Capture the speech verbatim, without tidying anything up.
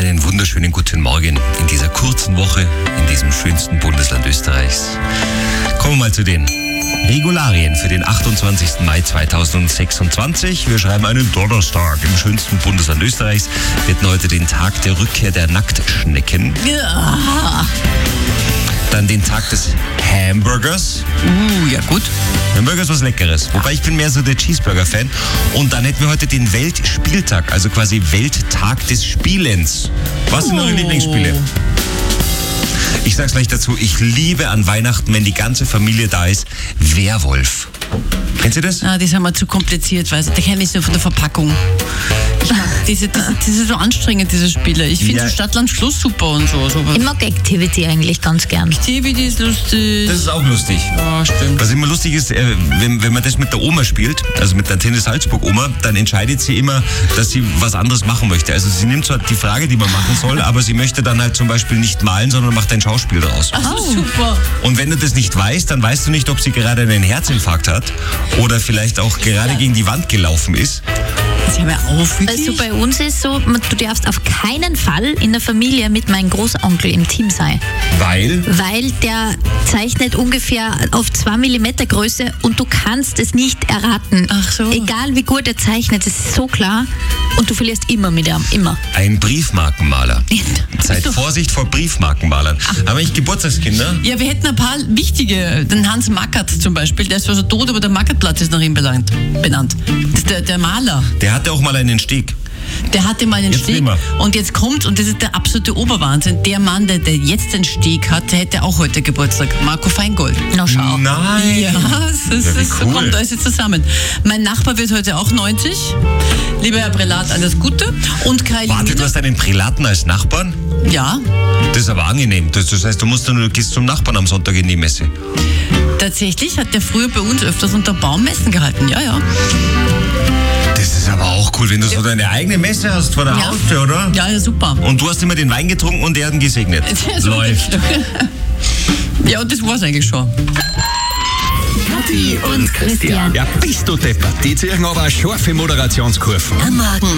Einen wunderschönen guten Morgen in dieser kurzen Woche in diesem schönsten Bundesland Österreichs. Kommen wir mal zu den Regularien für den achtundzwanzigsten Mai zweitausendsechsundzwanzig. Wir schreiben einen Donnerstag im schönsten Bundesland Österreichs. Wir hätten heute den Tag der Rückkehr der Nacktschnecken. Ja. Dann den Tag des Hamburgers. Uh, ja gut. Hamburger ist was Leckeres. Wobei ich bin mehr so der Cheeseburger-Fan. Und dann hätten wir heute den Weltspieltag, also quasi Welttag des Spielens. Was sind eure Oh. Lieblingsspiele? Ich sag's gleich dazu, ich liebe an Weihnachten, wenn die ganze Familie da ist, Werwolf. Kennt ihr das? Ah, das ist einmal zu kompliziert, weil da kenne ich nur von der Verpackung. Ich mag diese, diese, diese so anstrengend, diese Spiele. Ich finde Ja. so Stadtland Schluss super und so. so. Ich mag Activity eigentlich ganz gern. Activity ist lustig. Das ist auch lustig. Ja, stimmt. Was immer lustig ist, äh, wenn, wenn man das mit der Oma spielt, also mit der Antenne Salzburg-Oma, dann entscheidet sie immer, dass sie was anderes machen möchte. Also sie nimmt zwar die Frage, die man machen soll, aber sie möchte dann halt zum Beispiel nicht malen, sondern macht ein Schauspiel daraus. Ach so, super. Und wenn du das nicht weißt, dann weißt du nicht, ob sie gerade einen Herzinfarkt hat oder vielleicht auch gerade Ja. gegen die Wand gelaufen ist. Jetzt hör mir auf, wirklich. Also bei uns ist so, du darfst auf keinen Fall in der Familie mit meinem Großonkel im Team sein, Weil? weil der zeichnet ungefähr auf zwei Millimeter Größe und du kannst es nicht erraten. Ach so. Egal wie gut er zeichnet, das ist so klar und du verlierst immer mit ihm, immer. Ein Briefmarkenmaler. Seid So. Vorsicht vor Briefmarkenmalern. Haben ich Geburtstagskinder? Ja, wir hätten ein paar wichtige. Den Hans Mackert zum Beispiel, der ist zwar schon tot, aber der Mackertplatz ist nach ihm benannt. benannt. Das ist der, der Maler. Der hatte auch mal einen Steg. Der hatte mal einen Jetzt Steg nicht mehr. und jetzt kommt, und das ist der absolute Oberwahnsinn, der Mann, der, der jetzt den Steg hat, der hätte auch heute Geburtstag. Marco Feingold. Na schau. Nein. Ja, das, ist, Ja, wie das so cool. kommt alles jetzt zusammen. Mein Nachbar wird heute auch neunzig. Lieber Herr Prälat, alles Gute. Und Kylie Warte, du Minogue- hast einen Prälaten als Nachbarn? Ja, Das ist aber angenehm. Das, das heißt, du musst dann, du gehst zum Nachbarn am Sonntag in die Messe. tatsächlich hat der früher bei uns öfters unter Baum Messen gehalten. Ja, ja. Das ist aber auch cool, wenn du so deine eigene Messe hast vor der Ja. Haustür, oder? Ja, ja, super. Und du hast immer den Wein getrunken und er hat ihn gesegnet. Das war- Läuft. Ja, und das war's eigentlich schon. Kathi und Christian. Christian. Ja, bist du deppert. Die ziehen aber eine scharfe Moderationskurve. Am Morgen.